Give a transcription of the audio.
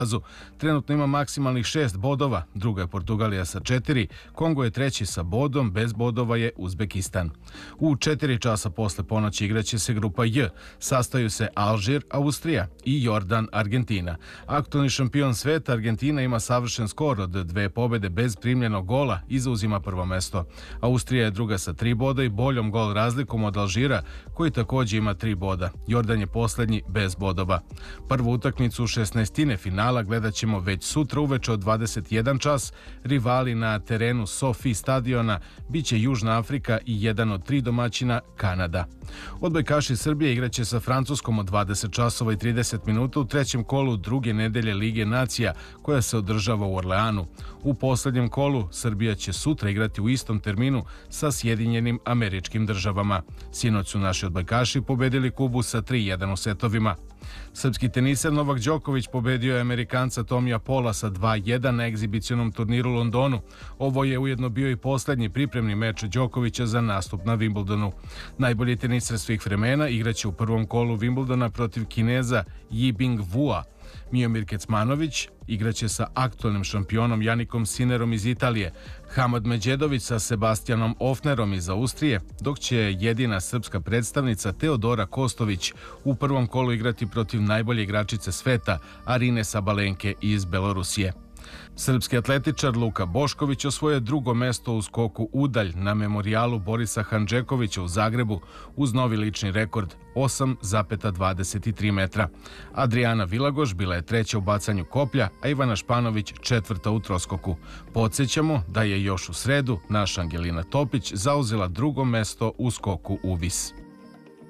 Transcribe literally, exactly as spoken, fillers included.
Azu. Trenutno ima maksimalnih šest bodova, druga je Portugalija sa četiri, Kongo je treći sa bodom, bez bodova je Uzbekistan. U četiri časa posle ponoći igraće se grupa J, sastaju se Alžir, Austrija i Jordan, Argentina. Aktualni šampion sveta Argentina ima savršen skor od dve pobede bez primljenog gola i zauzima prvo mesto. Austrija je druga sa tri boda i boljom gol razlikom od Alžira, koji također ima tri boda. Jordan je poslednji bez bodova. Prvu utakmicu u šesnaestine finala gledat ćemo već sutra uveče od dvadeset jedan čas. Rivali na terenu Sofi stadiona biće Južna Afrika i jedan od tri domaćina Kanada. Odbojkaši Srbije igraće sa Francuskom od dvadeset časova i trideset minuta u trećem kolu druge nedelje Lige nacija koja se održava u Orleanu. U poslednjem kolu Srbija će sutra igrati u istom terminu sa Sjedinjenim Američkim Državama. Sinoć su naši odbojkaši pobedili Kubu sa tri jedan u setovima. Srpski teniser Novak Đoković pobedio je Amerikanca Tomija Pola sa dva jedan na egzibicionom turniru u Londonu. Ovo je ujedno bio i poslednji pripremni meč Đokovića za nastup na Wimbledonu. Najbolji teniser svih vremena igraće u prvom kolu Wimbledona protiv Kineza Yibing Wua. Miomir Kecmanović igraće sa aktualnim šampionom Janikom Sinerom iz Italije, Hamad Međedović sa Sebastianom Ofnerom iz Austrije, dok će jedina srpska predstavnica Teodora Kostović u prvom kolu igrati protiv najbolje igračice sveta Arine Sabalenke iz Belorusije. Srpski atletičar Luka Bošković osvojio drugo mesto u skoku udalj na memorijalu Borisa Handžekovića u Zagrebu uz novi lični rekord osam zarez dvadeset tri metra. Adriana Vilagoš bila je treća u bacanju koplja, a Ivana Španović četvrta u troskoku. Podsjećamo da je još u sredu naša Angelina Topić zauzela drugo mesto u skoku u vis.